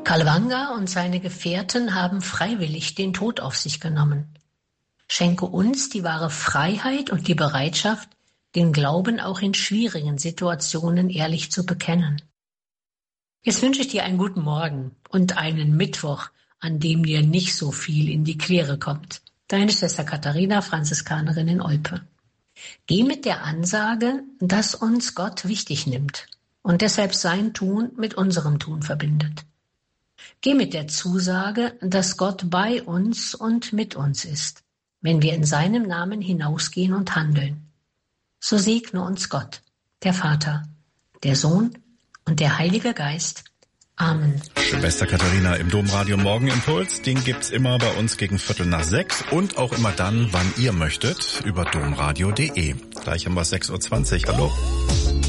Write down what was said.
Kalwanga und seine Gefährten haben freiwillig den Tod auf sich genommen. Schenke uns die wahre Freiheit und die Bereitschaft, den Glauben auch in schwierigen Situationen ehrlich zu bekennen. Jetzt wünsche ich dir einen guten Morgen und einen Mittwoch, an dem dir nicht so viel in die Quere kommt. Deine Schwester Katharina, Franziskanerin in Olpe. Geh mit der Ansage, dass uns Gott wichtig nimmt und deshalb sein Tun mit unserem Tun verbindet. Geh mit der Zusage, dass Gott bei uns und mit uns ist, wenn wir in seinem Namen hinausgehen und handeln. So segne uns Gott, der Vater, der Sohn und der Heilige Geist. Amen. Schwester Katharina im Domradio Morgenimpuls, den gibt's immer bei uns gegen 5:45 und auch immer dann, wann ihr möchtet, über domradio.de. Gleich haben wir 6:20 Uhr. Hallo.